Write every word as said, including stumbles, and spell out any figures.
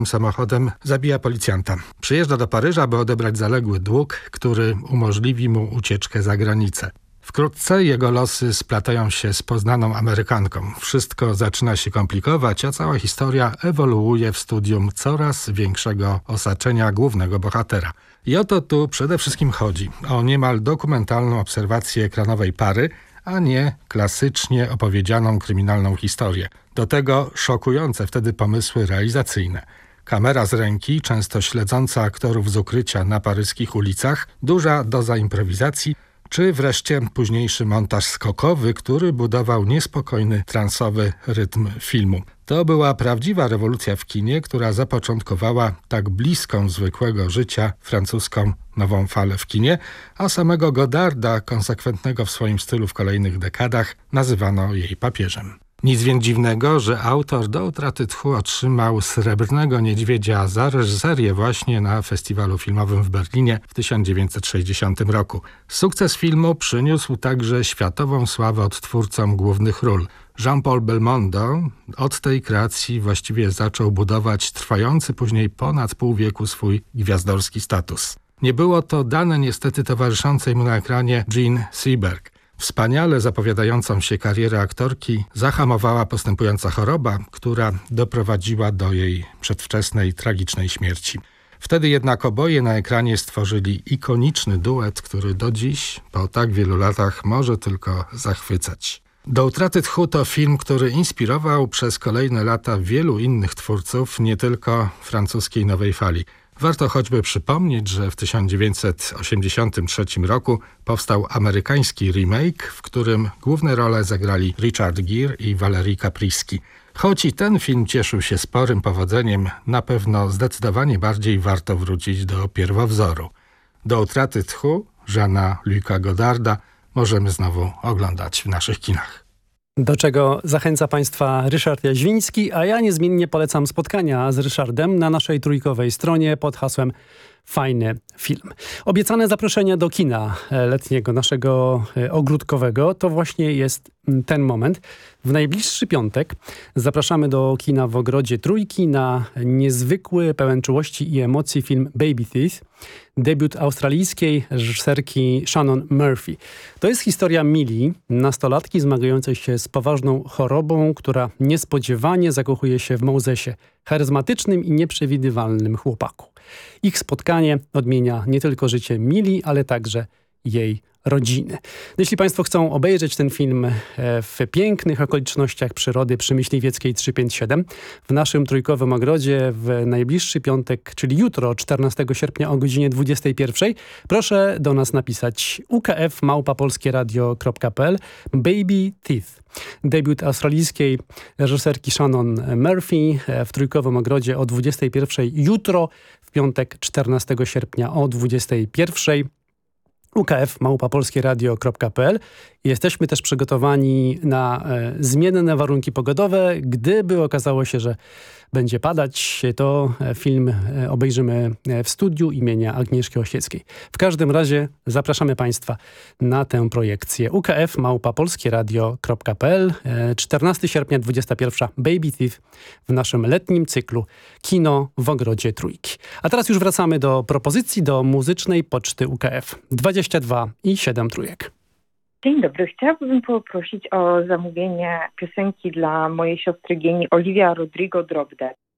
samochodem zabija policjanta. Przyjeżdża do Paryża, by odebrać zaległy dług, który umożliwi mu ucieczkę za granicę. Wkrótce jego losy splatają się z poznaną Amerykanką. Wszystko zaczyna się komplikować, a cała historia ewoluuje w studium coraz większego osaczenia głównego bohatera. I o to tu przede wszystkim chodzi. O niemal dokumentalną obserwację ekranowej pary, a nie klasycznie opowiedzianą kryminalną historię. Do tego szokujące wtedy pomysły realizacyjne. Kamera z ręki, często śledząca aktorów z ukrycia na paryskich ulicach, duża doza improwizacji, czy wreszcie późniejszy montaż skokowy, który budował niespokojny, transowy rytm filmu. To była prawdziwa rewolucja w kinie, która zapoczątkowała tak bliską zwykłego życia francuską nową falę w kinie, a samego Godarda, konsekwentnego w swoim stylu w kolejnych dekadach, nazywano jej papieżem. Nic więc dziwnego, że autor do utraty tchu otrzymał Srebrnego Niedźwiedzia za reżyserię właśnie na festiwalu filmowym w Berlinie w tysiąc dziewięćset sześćdziesiątym roku. Sukces filmu przyniósł także światową sławę odtwórcom głównych ról. Jean-Paul Belmondo od tej kreacji właściwie zaczął budować trwający później ponad pół wieku swój gwiazdorski status. Nie było to dane niestety towarzyszącej mu na ekranie Jean Seberg. Wspaniale zapowiadającą się karierę aktorki zahamowała postępująca choroba, która doprowadziła do jej przedwczesnej, tragicznej śmierci. Wtedy jednak oboje na ekranie stworzyli ikoniczny duet, który do dziś, po tak wielu latach, może tylko zachwycać. Do utraty tchu to film, który inspirował przez kolejne lata wielu innych twórców, nie tylko francuskiej nowej fali. Warto choćby przypomnieć, że w tysiąc dziewięćset osiemdziesiątym trzecim roku powstał amerykański remake, w którym główne role zagrali Richard Gere i Valérie Caprisky. Choć i ten film cieszył się sporym powodzeniem, na pewno zdecydowanie bardziej warto wrócić do pierwowzoru. Do utraty tchu Jeana-Luca Godarda możemy znowu oglądać w naszych kinach. Do czego zachęca Państwa Ryszard Jaźwiński, a ja niezmiennie polecam spotkania z Ryszardem na naszej trójkowej stronie pod hasłem Fajny film. Obiecane zaproszenie do kina letniego, naszego ogródkowego, to właśnie jest ten moment. W najbliższy piątek zapraszamy do kina w Ogrodzie Trójki na niezwykły, pełen czułości i emocji film Baby Teeth, debiut australijskiej reżyserki Shannon Murphy. To jest historia Millie, nastolatki zmagającej się z poważną chorobą, która niespodziewanie zakochuje się w Mosesie, charyzmatycznym i nieprzewidywalnym chłopaku. Ich spotkanie odmienia nie tylko życie Millie, ale także jej rodziny. Jeśli Państwo chcą obejrzeć ten film w pięknych okolicznościach przyrody przy Myśliwieckiej trzysta pięćdziesiąt siedem w naszym trójkowym ogrodzie w najbliższy piątek, czyli jutro, czternastego sierpnia o godzinie dwudziestej pierwszej, proszę do nas napisać u k f małpa polskie radio kropka p l Baby Teeth. Debiut australijskiej reżyserki Shannon Murphy w trójkowym ogrodzie o dwudziestej pierwszej jutro, w piątek czternastego sierpnia o dwudziestej pierwszej. u k f małpa polskie radio kropka p l. Jesteśmy też przygotowani na e, zmienne warunki pogodowe. Gdyby okazało się, że będzie padać, to film obejrzymy w studiu imienia Agnieszki Osieckiej. W każdym razie zapraszamy Państwa na tę projekcję. u k f małpa polskie radio kropka p l. czternastego sierpnia, dwudziesta pierwsza. Baby Teeth w naszym letnim cyklu Kino w Ogrodzie Trójki. A teraz już wracamy do propozycji do muzycznej poczty U K F. dwadzieścia dwa i siedem trójek. Dzień dobry. Chciałabym poprosić o zamówienie piosenki dla mojej siostry Gieni Olivia Rodrigo Drop Dead.